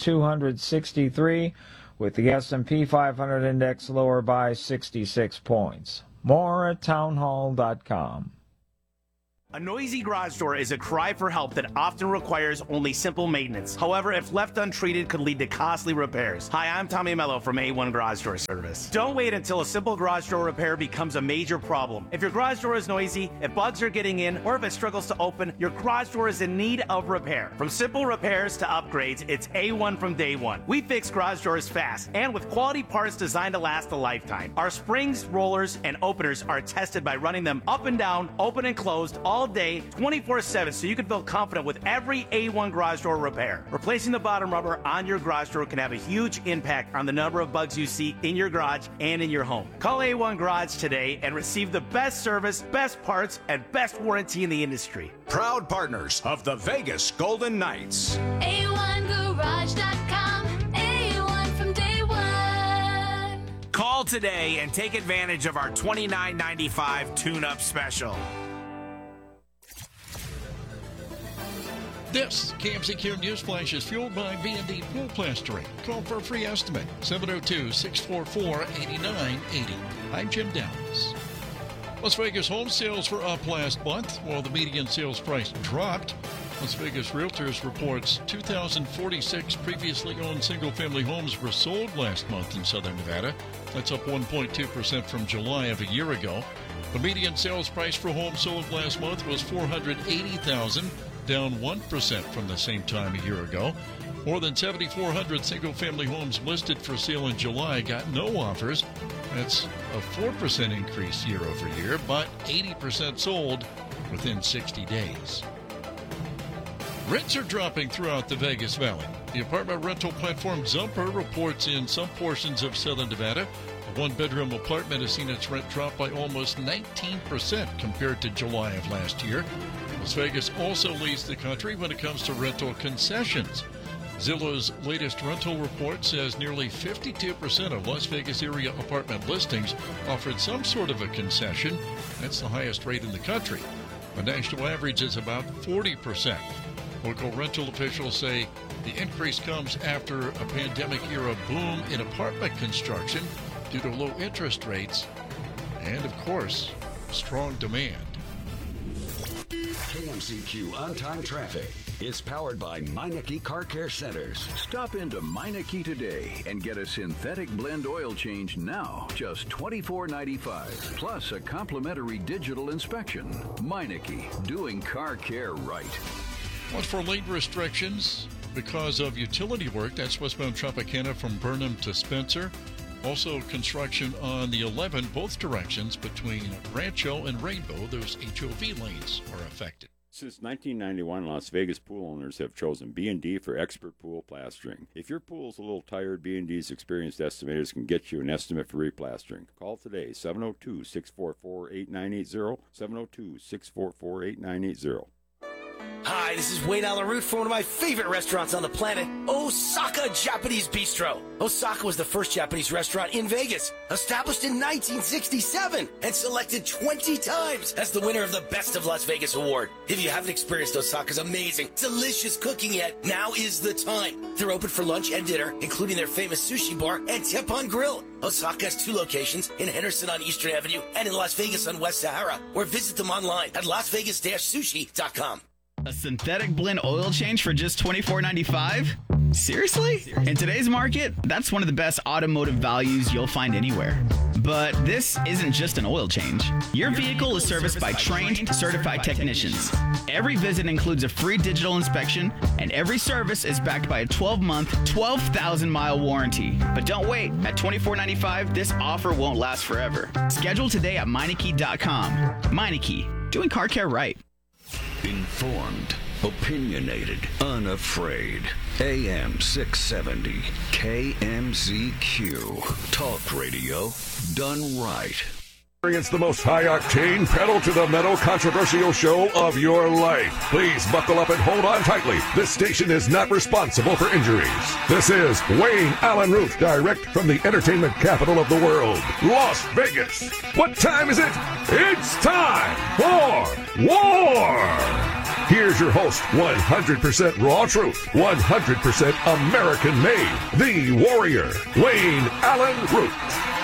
263, with the S&P 500 index lower by 66 points. More at townhall.com. A noisy garage door is a cry for help that often requires only simple maintenance. However, if left untreated, could lead to costly repairs. Hi, I'm Tommy Mello from A1 Garage Door Service. Don't wait until a simple garage door repair becomes a major problem. If your garage door is noisy, if bugs are getting in, or if it struggles to open, your garage door is in need of repair. From simple repairs to upgrades, it's A1 from day one. We fix garage doors fast and with quality parts designed to last a lifetime. Our springs, rollers, and openers are tested by running them up and down, open and closed all day, 24/7, so you can feel confident with every A1 garage door repair. Replacing the bottom rubber on your garage door can have a huge impact on the number of bugs you see in your garage and in your home. Call A1 Garage today and receive the best service, best parts, and best warranty in the industry. Proud partners of the Vegas Golden Knights. A1Garage.com. A1 from day one. Call today and take advantage of our $29.95 tune-up special. This KMZQ News Flash is fueled by B&D Pool Plastering. Call for a free estimate, 702-644-8980. I'm Jim Downs. Las Vegas home sales were up last month, while the median sales price dropped. Las Vegas Realtors reports 2,046 previously owned single-family homes were sold last month in Southern Nevada. That's up 1.2% from July of a year ago. The median sales price for homes sold last month was $480,000. Down 1% from the same time a year ago. More than 7,400 single-family homes listed for sale in July got no offers. That's a 4% increase year over year, but 80% sold within 60 days. Rents are dropping throughout the Vegas Valley. The apartment rental platform Zumper reports in some portions of Southern Nevada, a one-bedroom apartment has seen its rent drop by almost 19% compared to July of last year. Las Vegas also leads the country when it comes to rental concessions. Zillow's latest rental report says nearly 52% of Las Vegas area apartment listings offered some sort of a concession. That's the highest rate in the country. The national average is about 40%. Local rental officials say the increase comes after a pandemic-era boom in apartment construction due to low interest rates and, of course, strong demand. KMZQ on-time traffic is powered by Meineke Car Care Centers. Stop into Meineke today and get a synthetic blend oil change now, just $24.95, plus a complimentary digital inspection. Meineke, doing car care right. As for lane restrictions, because of utility work. That's westbound Tropicana from Burnham to Spencer. Also construction on the 11, both directions between Rancho and Rainbow. Those HOV lanes are affected. Since 1991, Las Vegas pool owners have chosen B&D for expert pool plastering. If your pool's a little tired, B&D's experienced estimators can get you an estimate for replastering. Call today, 702-644-8980, 702-644-8980. Hi, this is Wayne Allen Root for one of my favorite restaurants on the planet, Osaka Japanese Bistro. Osaka was the first Japanese restaurant in Vegas, established in 1967 and selected 20 times as the winner of the Best of Las Vegas award. If you haven't experienced Osaka's amazing, delicious cooking yet, now is the time. They're open for lunch and dinner, including their famous sushi bar and Teppan Grill. Osaka has 2 locations, in Henderson on Eastern Avenue and in Las Vegas on West Sahara, or visit them online at lasvegas-sushi.com. A synthetic blend oil change for just $24.95? Seriously? In today's market, that's one of the best automotive values you'll find anywhere. But this isn't just an oil change. Your vehicle is serviced by trained, certified technicians. Every visit includes a free digital inspection, and every service is backed by a 12-month, 12,000-mile warranty. But don't wait. At $24.95, this offer won't last forever. Schedule today at Meineke.com. Meineke, doing car care right. Informed, opinionated, unafraid. AM 670, KMZQ. Talk radio done right. It's the most high-octane, pedal-to-the-metal, controversial show of your life. Please buckle up and hold on tightly. This station is not responsible for injuries. This is Wayne Allen Root, direct from the entertainment capital of the world, Las Vegas. What time is it? It's time for war! Here's your host, 100% raw truth, 100% American-made, the warrior, Wayne Allen Root.